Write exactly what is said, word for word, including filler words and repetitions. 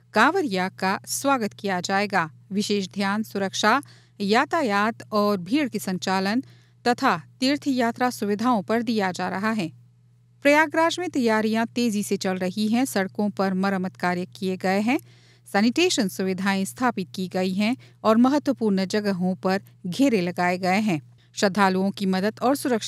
कांवरिया का स्वागत किया जाएगा। विशेष ध्यान सुरक्षा, यातायात और भीड़ के संचालन तथा तीर्थ यात्रा सुविधाओं पर दिया जा रहा है। प्रयागराज में तैयारियां तेजी से चल रही हैं। सड़कों पर मरम्मत कार्य किए गए हैं, सैनिटेशन सुविधाएं स्थापित की गई हैं और महत्वपूर्ण जगहों पर घेरे लगाए गए हैं। श्रद्धालुओं की मदद और सुरक्षा